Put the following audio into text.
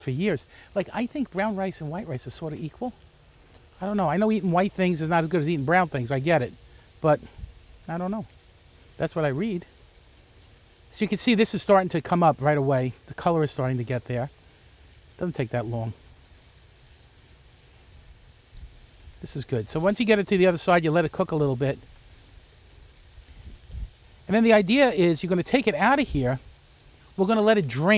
for years. Like, I think brown rice and white rice are sort of equal. I don't know. I know eating white things is not as good as eating brown things. I get it. But I don't know. That's what I read. So you can see this is starting to come up right away. The color is starting to get there. Doesn't take that long. This is good. So once you get it to the other side, you let it cook a little bit. And then the idea is you're going to take it out of here. We're going to let it drain.